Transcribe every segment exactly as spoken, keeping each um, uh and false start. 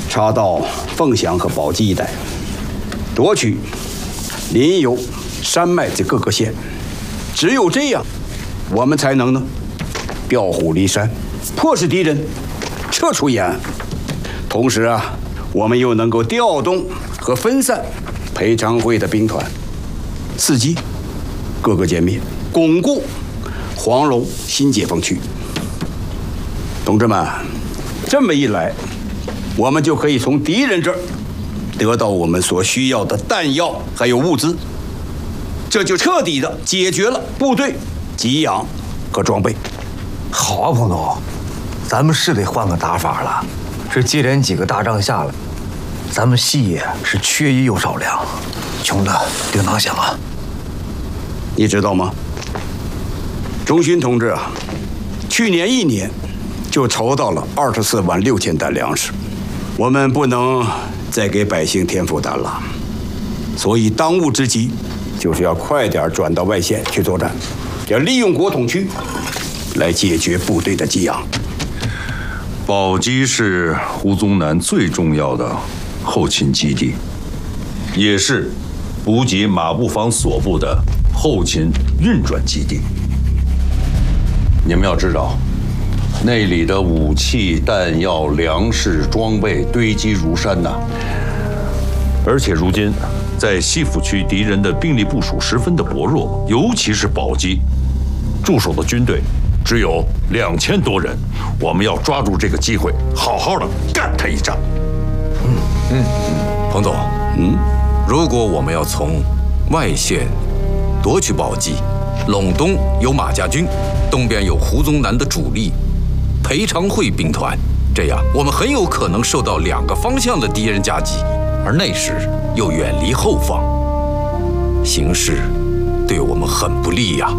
插到凤翔和宝鸡一带，夺取临游、山脉这各个县。只有这样，我们才能呢调虎离山，迫使敌人撤出延安。同时啊，我们又能够调动和分散裴昌会的兵团，伺机各个歼灭，巩固黄龙新解放区。同志们，这么一来，我们就可以从敌人这儿得到我们所需要的弹药还有物资，这就彻底的解决了部队给养和装备。 好啊，彭总，咱们是得换个打法了。这接连几个大仗下来，咱们细野是缺衣又少粮，穷的叮当响啊！ 你知道吗？钟勋同志啊，去年一年就筹到了二十四万六千担粮食，我们不能再给百姓添负担了，所以当务之急就是要快点转到外线去作战，要利用国统区来解决部队的给养。 宝鸡是胡宗南最重要的后勤基地，也是补给马步芳所部的后勤运转基地。你们要知道，那里的武器、弹药、粮食、装备堆积如山呐。而且如今，在西府区敌人的兵力部署十分的薄弱，尤其是宝鸡，驻守的军队只有两千多人。我们要抓住这个机会，好好的干他一仗。 嗯嗯，彭总，嗯，如果我们要从外线夺取宝鸡，陇东有马家军，东边有胡宗南的主力裴昌会兵团，这样我们很有可能受到两个方向的敌人夹击，而那时又远离后方，形势对我们很不利呀。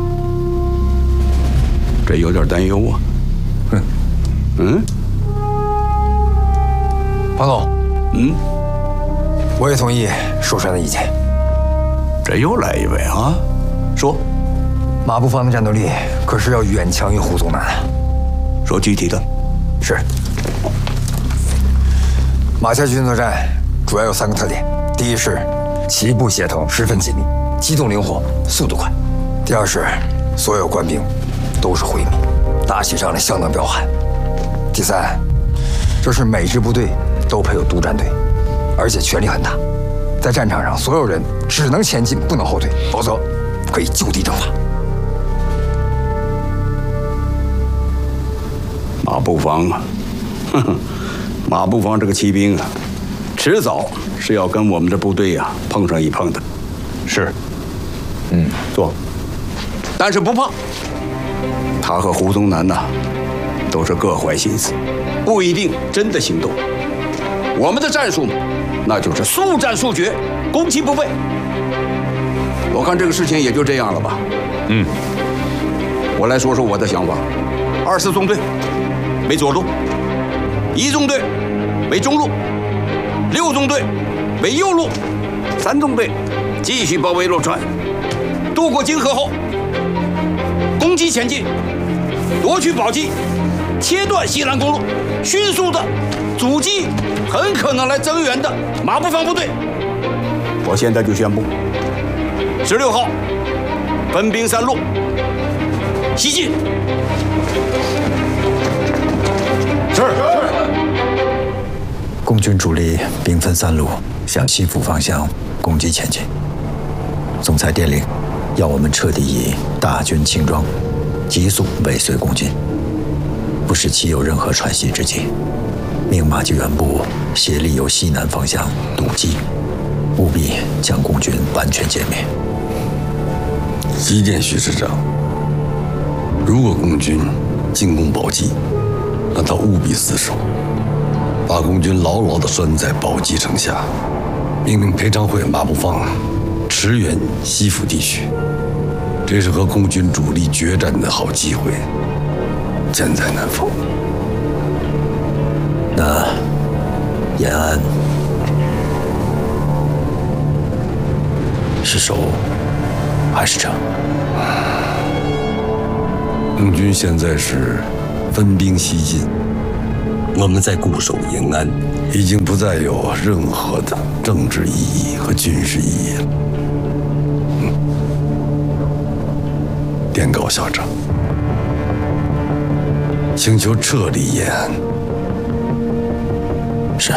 这有点担忧啊。哼，嗯， 庞总， 嗯， 我也同意寿山的意见。 这又来一位啊，说， 马步芳的战斗力可是要远强于胡宗南。 说具体的。 是。马家军作战主要有三个特点：第一是齐步协同，十分紧密，机动灵活，速度快；第二是所有官兵都是回民，打起仗来相当彪悍；第三，这是每支部队都配有督战队，而且权力很大，在战场上所有人只能前进，不能后退，否则可以就地正法。 马步芳啊，哼哼，马步芳这个骑兵啊，迟早是要跟我们的部队啊碰上一碰的。 是， 嗯，做。但是不怕，他和胡宗南呐，都是各怀心思，不一定真的行动。我们的战术嘛，那就是速战速决，攻其不备。我看这个事情也就这样了吧。 嗯， 我来说说我的想法。二四纵队为左路，一纵队为中路，六纵队为右路，三纵队继续包围洛川，渡过泾河后，攻击前进，夺取宝鸡，切断西兰公路，迅速的阻击很可能来增援的马步芳部队。我现在就宣布，十六号分兵三路西进。 是。共军主力兵分三路向西府方向攻击前进。总裁电令，要我们彻底以大军轻装，急速尾随共军，不使其有任何喘息之机。命马继元部协力由西南方向堵击，务必将共军完全歼灭。 急见徐师长，如果共军进攻宝鸡，那他务必死守，把共军牢牢地拴在宝鸡城下，命令裴昌会、马步芳驰援西府地区，这是和共军主力决战的好机会，箭在难逢。 那延安是守还是撤？ 共军现在是分兵西进，我们在固守延安， 已经不再有任何的政治意义和军事意义了。嗯，电告校长，请求撤离延安。 是。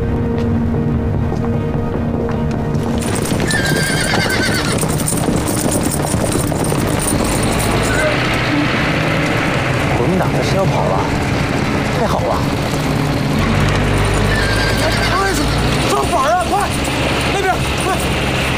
国民党这是要跑了，太好了！开始造反啊！快，那边快！